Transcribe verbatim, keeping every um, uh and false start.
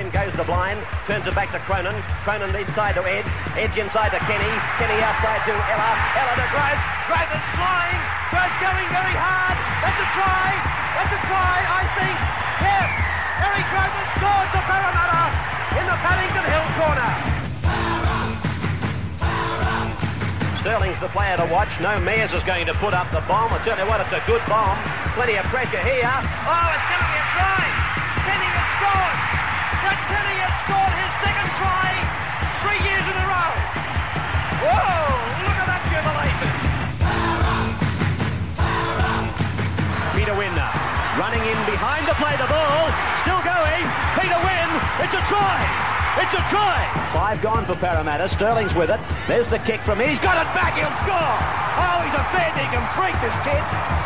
In goes the blind, turns it back to Cronin. Cronin inside to Edge, Edge inside to Kenny, Kenny outside to Ella, Ella to Groves. Groves is flying, Groves going very hard. That's a try, that's a try, I think. Yes, Eric Groves has scored for Parramatta in the Paddington Hill corner. Sterling's the player to watch. No Mears is going to put up the bomb. I tell you what, it's a good bomb. Plenty of pressure here. Oh, it's going to be a try. Kenny has scored. Brett Kenny has scored his second try three years in a row. Whoa, look at that jubilation. Peter Wynn running in behind the play. The ball still going. Peter Wynn. It's a try. It's a try! Five gone for Parramatta. Sterling's with it. There's the kick from him. He's got it back. He'll score. Oh, he's a fair dinkum freak, this kid.